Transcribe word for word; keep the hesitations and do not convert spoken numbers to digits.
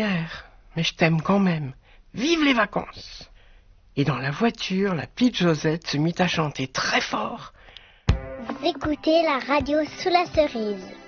manière, mais je t'aime quand même. Vive les vacances! Et dans la voiture, la petite Josette se mit à chanter très fort. Vous écoutez la radio sous la cerise.